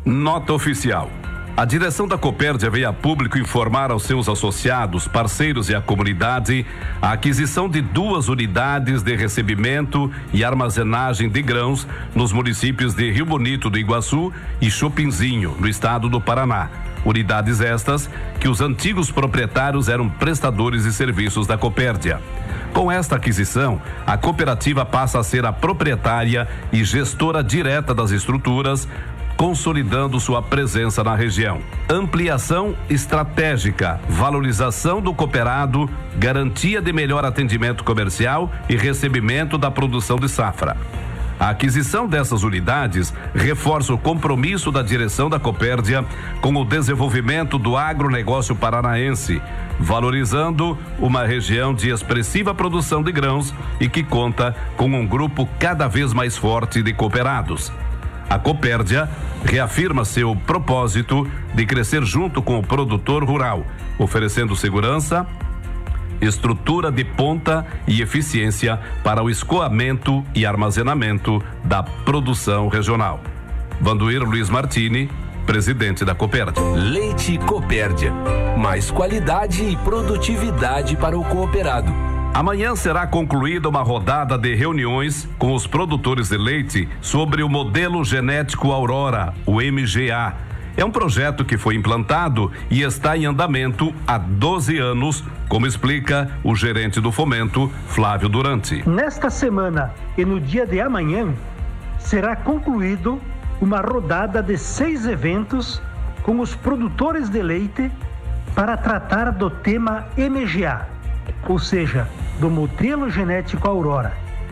Nota oficial. A direção da Copérdia veio a público informar aos seus associados, parceiros e à comunidade a aquisição de 2 unidades de recebimento e armazenagem de grãos nos municípios de Rio Bonito do Iguaçu e Chopinzinho, no estado do Paraná. Unidades estas que os antigos proprietários eram prestadores de serviços da Copérdia. Com esta aquisição, a cooperativa passa a ser a proprietária e gestora direta das estruturas, consolidando sua presença na região. Ampliação estratégica, valorização do cooperado, garantia de melhor atendimento comercial e recebimento da produção de safra. A aquisição dessas unidades reforça o compromisso da direção da Copérdia com o desenvolvimento do agronegócio paranaense, valorizando uma região de expressiva produção de grãos e que conta com um grupo cada vez mais forte de cooperados. A Copérdia reafirma seu propósito de crescer junto com o produtor rural, oferecendo segurança, estrutura de ponta e eficiência para o escoamento e armazenamento da produção regional. Vanduir Luiz Martini, presidente da Copérdia. Leite Copérdia, mais qualidade e produtividade para o cooperado. Amanhã será concluída uma rodada de reuniões com os produtores de leite sobre o modelo genético Aurora, o MGA. É um projeto que foi implantado e está em andamento há 12 anos, como explica o gerente do Fomento, Flávio Durante. Nesta semana e no dia de amanhã, será concluído uma rodada de 6 eventos com os produtores de leite para tratar do tema MGA, ou seja, do modelo genético Aurora.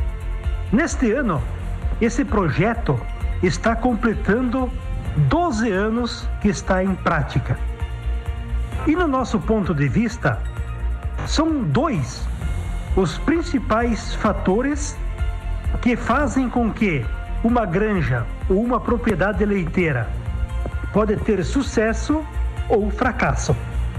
Neste ano, esse projeto está completando 12 anos que está em prática. E no nosso ponto de vista, são 2 os principais fatores que fazem com que uma granja ou uma propriedade leiteira pode ter sucesso ou fracasso.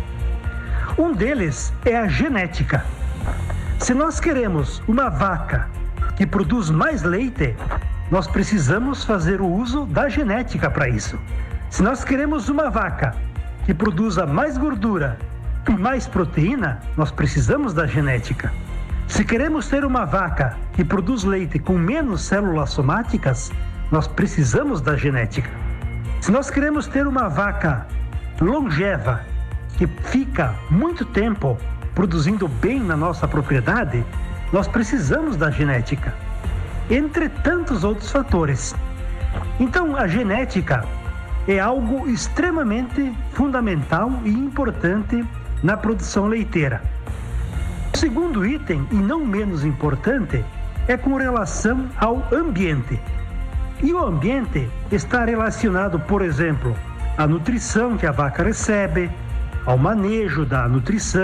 Um deles é a genética. Se nós queremos uma vaca que produz mais leite, nós precisamos fazer o uso da genética para isso. Se nós queremos uma vaca que produza mais gordura e mais proteína, nós precisamos da genética. Se queremos ter uma vaca que produz leite com menos células somáticas, nós precisamos da genética. Se nós queremos ter uma vaca longeva, que fica muito tempo produzindo bem na nossa propriedade, nós precisamos da genética, entre tantos outros fatores. Então, a genética é algo extremamente fundamental e importante na produção leiteira. O segundo item, e não menos importante, é com relação ao ambiente. E o ambiente está relacionado, por exemplo, à nutrição que a vaca recebe, ao manejo da nutrição,